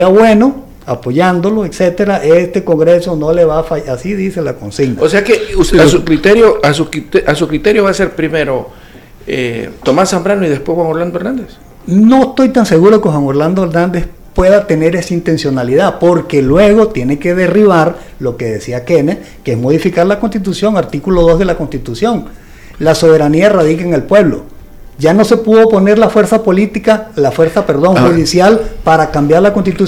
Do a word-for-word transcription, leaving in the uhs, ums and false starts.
bueno, apoyándolo, etcétera, este Congreso no le va a fallar, así dice la consigna. O sea que usted, a su criterio, a su, a su criterio va a ser primero eh, Tomás Zambrano y después Juan Orlando Hernández. No estoy tan seguro que Juan Orlando Hernández pueda tener esa intencionalidad, porque luego tiene que derribar lo que decía Kenneth, que es modificar la Constitución, artículo dos de la Constitución. La soberanía radica en el pueblo. Ya no se pudo poner la fuerza política, la fuerza, perdón, judicial para cambiar la Constitución.